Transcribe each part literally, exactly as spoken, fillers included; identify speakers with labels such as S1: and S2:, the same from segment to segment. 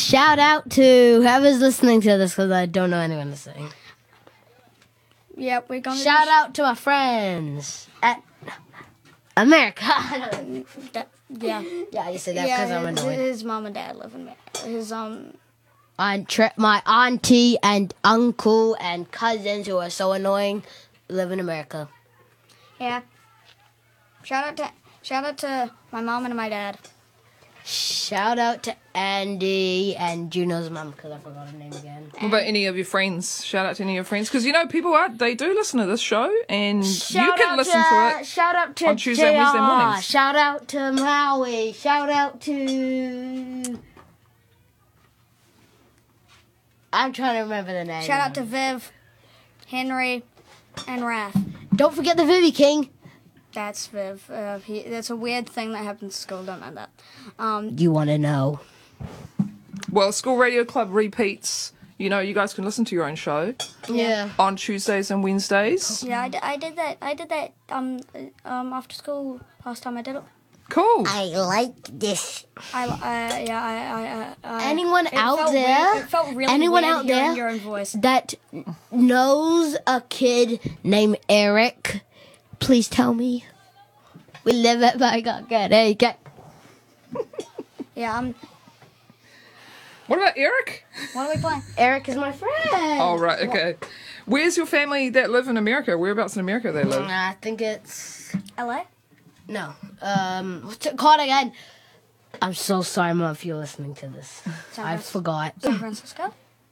S1: Shout out to whoever's listening to this because I don't know anyone listening.
S2: Yeah, we're gonna
S1: Shout
S2: do
S1: out to my friends at America.
S2: that, yeah.
S1: Yeah, you said that because
S2: Yeah,
S1: I'm
S2: his,
S1: annoyed.
S2: his mom and dad live in America. His um
S1: Aunt Tre- my auntie and uncle and cousins who are so annoying live in America.
S2: yeah. Shout out to shout out to my mom and my dad.
S1: Shout out to Andy and Juno's mum because I forgot her name again.
S3: What about any of your friends? Shout out to any of your friends because you know people are they do listen to this show and you can listen to, it.
S1: Shout out to
S3: on Tuesday and Wednesday
S1: J R.
S3: mornings.
S1: Shout out to Maui. Shout out to. I'm trying to remember the name.
S2: Shout out to Viv, Henry, and Raph.
S1: Don't forget the Vivi King.
S2: That's Viv. Uh, he, that's a weird thing that happens at school. Don't mind that. Um,
S1: You want to know?
S3: Well, School Radio Club repeats. You know, you guys can listen to your own show
S1: Yeah.
S3: on Tuesdays and Wednesdays.
S2: yeah, I, d- I did that. I did that. Um, uh, um, after school last time I did it.
S3: Cool.
S1: I like this.
S2: I, I yeah, I, I, I
S1: Anyone
S2: it
S1: out
S2: felt
S1: there?
S2: Weird. It felt really
S1: Anyone
S2: weird
S1: out
S2: hearing
S1: there?
S2: your own voice.
S1: That knows a kid named Eric, please tell me. We live at Bangkok. Okay.
S2: Yeah. Um.
S3: What about Eric?
S2: What are we playing?
S1: Eric is my friend.
S3: Oh, right, okay. Where's your family that live in America? Whereabouts in America they live?
S1: I think it's
S2: L A.
S1: no. Um, what's it called again? I'm so sorry, Mom, if you're listening to this.
S2: San
S1: I
S2: Francisco.
S1: forgot.
S2: San Francisco.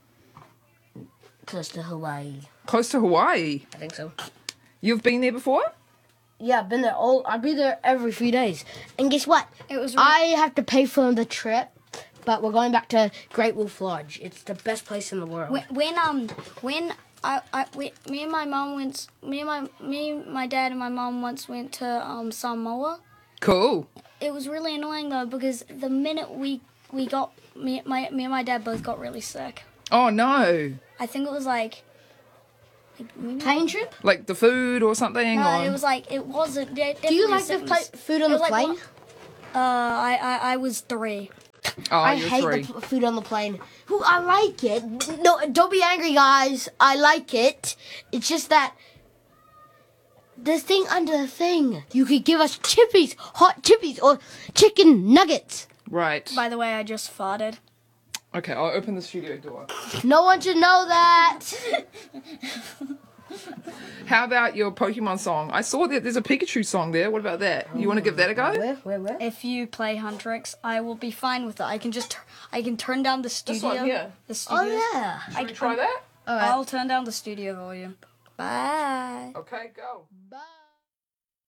S1: Close to Hawaii.
S3: Close to Hawaii.
S1: I think so.
S3: You've been there before?
S1: Yeah, I've been there. All I'll be there every few days. And guess what?
S2: It was. Really,
S1: I have to pay for the trip, but we're going back to Great Wolf Lodge. It's the best place in the world.
S2: when, when um when I, I we, me and my mom went me and my me my dad and my mom once went to um Samoa.
S3: Cool.
S2: It was really annoying though because the minute we we got me my me and my dad both got really sick.
S3: Oh, no.
S2: I think it was like. like we-
S1: Plane trip?
S3: Like the food or something?
S2: No,
S3: or...
S2: it was like it wasn't. De-
S1: Do you
S2: definitely
S1: like the
S2: sickness.
S1: pla- food on
S2: It
S1: the
S2: was like
S1: plane?
S2: what- Uh, I, I I was three.
S3: Oh,
S1: I
S3: you're
S1: hate
S3: three.
S1: the p- food on the plane. Who I like it. No, don't be angry, guys. I like it. It's just that the thing under the thing. You could give us chippies, hot chippies, or chicken nuggets.
S3: Right.
S2: By the way, I just farted.
S3: Okay, I'll open the studio door.
S1: No one should know that.
S3: How about your Pokemon song? I saw that there's a Pikachu song there. What about that? You want to give that a go?
S1: Where, where, where?
S2: If you play Huntrix, I will be fine with it. I can just tur- I can turn down the studio.
S3: one here.
S2: The studio.
S1: Oh yeah.
S3: Should we try that?
S1: All right.
S2: I'll turn down the studio volume. Bye.
S3: Okay, go.
S1: Bye.